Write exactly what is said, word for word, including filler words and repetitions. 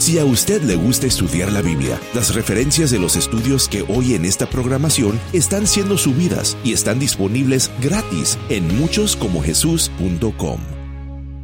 Si a usted le gusta estudiar la Biblia, las referencias de los estudios que hoy en esta programación están siendo subidas y están disponibles gratis en muchos como jesús punto com.